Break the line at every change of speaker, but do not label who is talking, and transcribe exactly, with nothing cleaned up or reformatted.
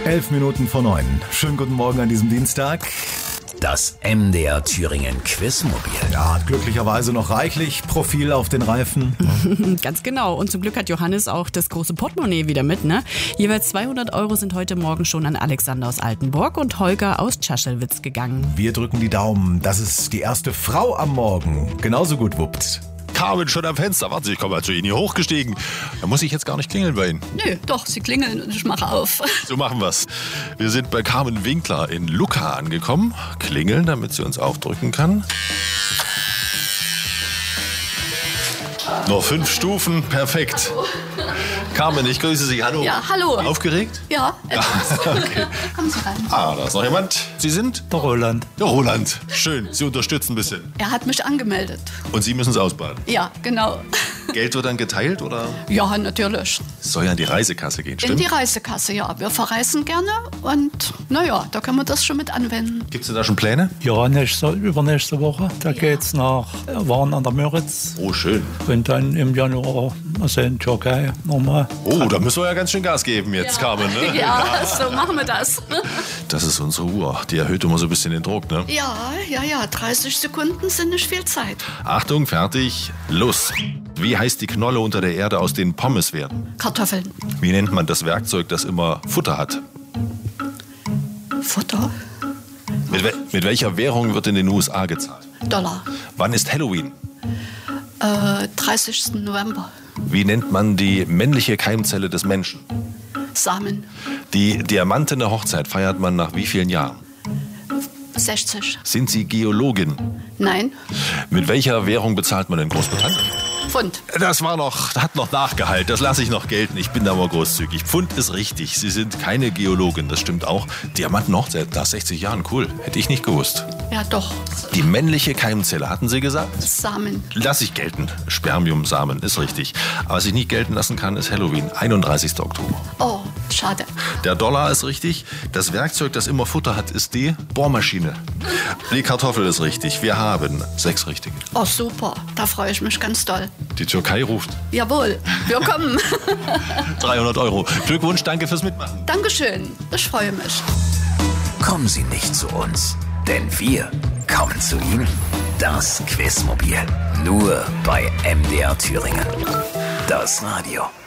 Elf Minuten vor neun. Schönen guten Morgen an diesem Dienstag.
Das M D R Thüringen Quizmobil.
Ja, hat glücklicherweise noch reichlich Profil auf den Reifen.
Ganz genau. Und zum Glück hat Johannes auch das große Portemonnaie wieder mit, ne? Jeweils zweihundert Euro sind heute Morgen schon an Alexander aus Altenburg und Holger aus Tschaschelwitz gegangen.
Wir drücken die Daumen, dass es die erste Frau am Morgen genauso gut wuppt.
Carmen schon am Fenster. Warten Sie, ich komme mal zu Ihnen hier hochgestiegen. Da muss ich jetzt gar nicht klingeln bei Ihnen.
Nö, doch, Sie klingeln und ich mache auf.
So machen wir's. Wir sind bei Carmen Winkler in Lucca angekommen. Klingeln, damit sie uns aufdrücken kann. Noch fünf Stufen, perfekt. Carmen, ich grüße Sie. Hallo.
Ja, hallo.
Aufgeregt?
Ja, etwas.
Okay.
Kommen Sie rein.
Ah, da ist noch jemand. Sie sind?
Der Roland.
Der Roland. Schön, Sie unterstützen ein bisschen.
Er hat mich angemeldet.
Und Sie müssen es ausbaden.
Ja, genau.
Geld wird dann geteilt, oder?
Ja, natürlich.
Soll ja in die Reisekasse gehen,
In
stimmt?
die Reisekasse, ja. Wir verreisen gerne und naja, da können wir das schon mit anwenden.
Gibt's denn da schon Pläne?
Ja, nächste, übernächste Woche. Da geht's nach Waren an der Müritz.
Oh, schön.
Und dann im Januar also in Türkei nochmal.
Oh, da müssen wir ja ganz schön Gas geben jetzt, Carmen, ne?
Ja, so machen wir das.
Das ist unsere Uhr. Die erhöht immer so ein bisschen den Druck, ne?
Ja, ja, ja, dreißig Sekunden sind nicht viel Zeit.
Achtung, fertig, los. Wie heißt die Knolle unter der Erde, aus denen Pommes werden?
Kartoffeln.
Wie nennt man das Werkzeug, das immer Futter hat?
Futter?
Mit, we mit welcher Währung wird in den U S A gezahlt?
Dollar.
Wann ist Halloween?
Äh, dreißigsten November.
Wie nennt man die männliche Keimzelle des Menschen?
Samen.
Die diamantene Hochzeit feiert man nach wie vielen Jahren?
sechzig.
Sind Sie Geologin?
Nein.
Mit welcher Währung bezahlt man in Großbritannien?
Pfund.
Das war noch, hat noch Nachgehalt, das lasse ich noch gelten. Ich bin da mal großzügig. Pfund ist richtig, Sie sind keine Geologin, das stimmt auch. Diamantenhochzeit nach sechzig Jahren, cool, hätte ich nicht gewusst.
Ja, doch.
Die männliche Keimzelle, hatten Sie gesagt?
Samen.
Lass ich gelten. Spermiumsamen, ist richtig. Aber was ich nicht gelten lassen kann, ist Halloween, einunddreißigsten Oktober.
Oh, schade.
Der Dollar ist richtig. Das Werkzeug, das immer Futter hat, ist die Bohrmaschine. Die Kartoffel ist richtig. Wir haben sechs richtige.
Oh, super. Da freue ich mich ganz doll.
Die Türkei ruft.
Jawohl, wir kommen.
dreihundert Euro. Glückwunsch, danke fürs Mitmachen.
Dankeschön. Ich freue mich.
Kommen Sie nicht zu uns, denn wir kommen zu Ihnen. Das Quizmobil. Nur bei M D R Thüringen. Das Radio.